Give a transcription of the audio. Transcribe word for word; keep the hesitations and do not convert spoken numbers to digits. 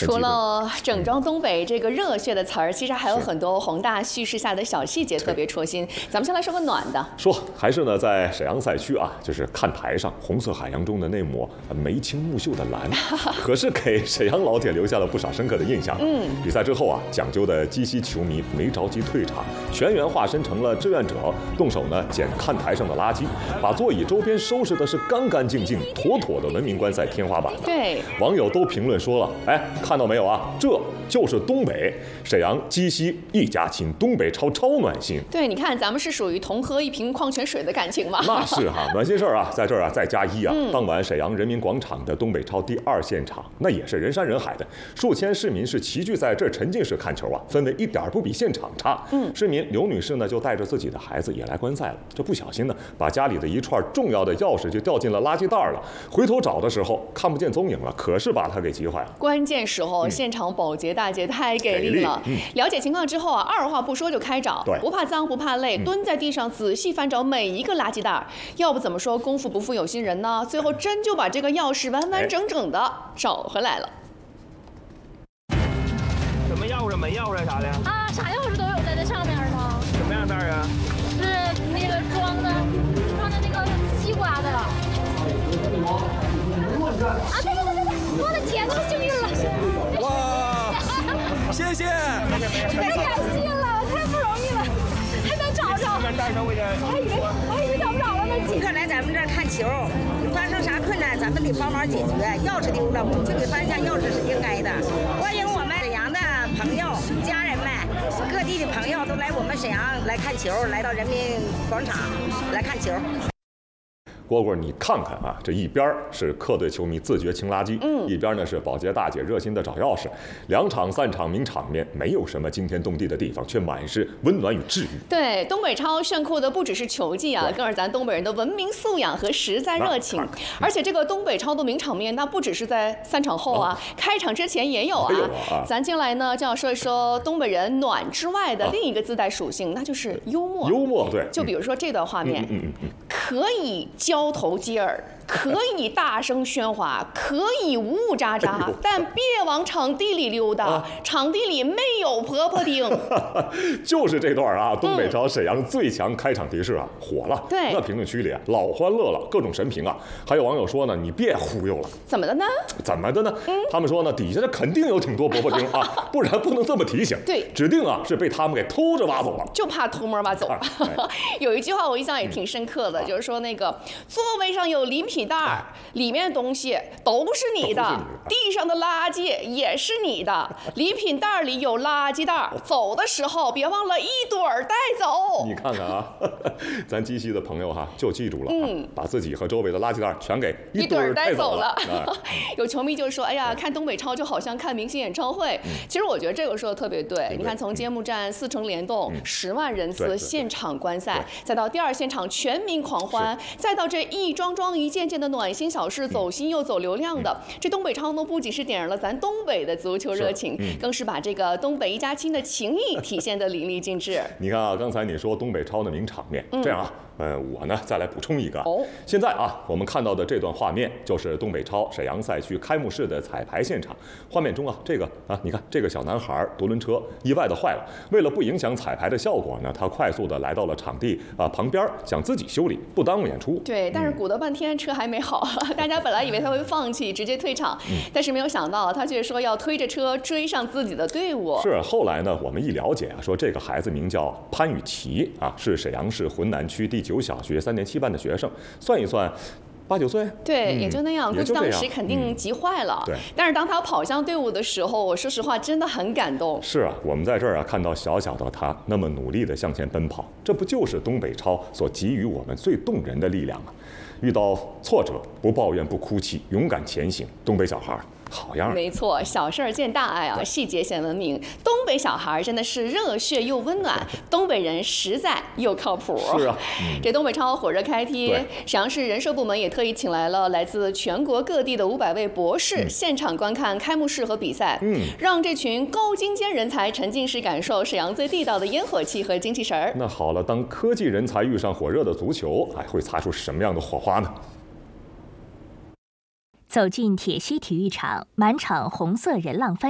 除了整装东北这个热血的词儿，其实还有很多宏大叙事下的小细节特别戳心。咱们先来说个暖的， 说还是呢，在沈阳赛区啊，就是看台上红色海洋中的那抹眉清目秀的蓝，可是给沈阳老铁留下了不少深刻的印象。嗯，比赛之后啊，讲究的鸡西球迷没着急退场，全员化身成了志愿者，动手呢捡看台上的垃圾，把座椅周边收拾的是干干净净，妥妥的文明观赛天花板。 对， 网友都评论说了，哎，看到没有啊，这就是东北，沈阳鸡西一家亲，东北超超暖心。 对，你看咱们是属于同喝一瓶矿泉水的感情嘛？ 那是哈，暖心事儿啊，在这儿啊再加一啊。嗯、当晚沈阳人民广场的东北超第二现场，那也是人山人海的，数千市民是齐聚在这儿沉浸式看球啊，氛围一点不比现场差。嗯，市民刘女士呢就带着自己的孩子也来观赛了，这不小心呢把家里的一串重要的钥匙就掉进了垃圾袋了，回头找的时候看不见踪影了，可是把她给急坏了。 关键时候，嗯、现场保洁大姐太给力了。嗯、了解情况之后啊，二话不说就开找，不怕脏不怕累，蹲在地上仔细翻找每一个垃圾袋。要不怎么说功夫不负有心人呢？最后真就把这个钥匙完完整整的找回来了。 什么钥匙、门钥匙啥的？ 啊，啥钥匙都有在这上面呢。 什么样袋啊？ 是那个装的，装的那个西瓜的。啊，对对对对，我的天，太幸运了！ 哇，谢谢！ 太感谢了，太不容易了，还能找着。我还以为我还以为找不着了呢。 顾客来咱们这儿看球，发生啥困难，咱们得帮忙解决。钥匙丢了，我们就给翻一下钥匙是应该的。欢迎我们沈阳的朋友、家人们，各地的朋友都来我们沈阳来看球，来到人民广场来看球。 蝈蝈，你看看啊，这一边是客队球迷自觉清垃圾，嗯，一边呢是保洁大姐热心的找钥匙，两场散场名场面，没有什么惊天动地的地方，却满是温暖与治愈。 对，东北超炫酷的不只是球技啊，更是咱东北人的文明素养和实在热情。而且这个东北超的名场面，那不只是在散场后啊，啊开场之前也有啊。有啊，咱进来呢就要说一说东北人暖之外的另一个自带属性，啊、那就是幽默。 幽默，对。 就比如说这段画面， 嗯嗯嗯， 可以交头接耳，可以大声喧哗，可以呜呜喳喳，但别往场地里溜达，啊、场地里没有婆婆丁。 就是这段啊，东北超沈阳最强开场提示啊，火了。 对， 那评论区里啊，老欢乐了，各种神评啊。还有网友说呢，你别忽悠了。 怎么的呢？ 怎么的呢？嗯、他们说呢，底下这肯定有挺多婆婆丁啊，不然不能这么提醒。 对， 指定啊是被他们给偷着挖走了， 就怕偷摸挖走。有一句话我印象也挺深刻的，啊、就是说那个座位上有礼品袋，啊、里面的东西都是你的，地上的垃圾也是你的，礼品袋里有垃圾袋，走的时候别忘了一堆儿带走。 你看看啊，咱鸡西的朋友哈就记住了，嗯，把自己和周围的垃圾袋全给一堆儿带走了。啊、 有球迷就说：“哎呀，看东北超就好像看明星演唱会。嗯”其实我觉得这个说的特别对。你看，从揭幕战四城联动，十、嗯、万人次现场观赛，再到第二现场全民狂欢，再到这一桩桩一件件的暖心小事，走心又走流量的，嗯、这东北超呢不仅是点燃了咱东北的足球热情，嗯、更是把这个东北一家亲的情谊体现得淋漓尽致。 你看啊，刚才你说东北超的名场面，嗯、这样啊。呃，我呢再来补充一个。 哦， 现在啊，我们看到的这段画面就是东北超沈阳赛区开幕式的彩排现场。画面中啊，这个啊，你看这个小男孩独轮车意外的坏了，为了不影响彩排的效果呢，他快速的来到了场地啊旁边，想自己修理，不耽误演出。 对，但是鼓捣半天车还没好，嗯、大家本来以为他会放弃，直接退场，嗯、但是没有想到他却说要推着车追上自己的队伍。 是，后来呢，我们一了解啊，说这个孩子名叫潘雨琪啊，是沈阳市浑南区第九小学三年七班的学生，算一算八九岁， 对， 嗯、 也就那样。估计当时肯定急坏了。 嗯、对， 但是当他跑向队伍的时候，我说实话真的很感动。 是啊，我们在这儿啊看到小小的他那么努力的向前奔跑，这不就是东北超所给予我们最动人的力量吗？遇到挫折不抱怨不哭泣，勇敢前行，东北小孩好样。 没错，小事儿见大爱啊，细节显文明。东北小孩真的是热血又温暖，东北人实在又靠谱。 是啊， 嗯、这东北超火热开踢，沈阳市人社部门也特意请来了来自全国各地的五百位博士，嗯、现场观看开幕式和比赛，嗯，让这群高精尖人才沉浸式感受沈阳最地道的烟火气和精气神儿。 那好了，当科技人才遇上火热的足球，哎，会擦出什么样的火花呢？ 走进铁西体育场，满场红色人浪翻。